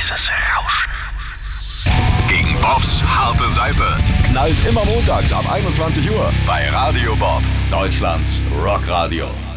Leises Rauschen. Gegen Bobs harte Seite. Knallt immer montags ab 21 Uhr bei Radio Bob, Deutschlands Rockradio.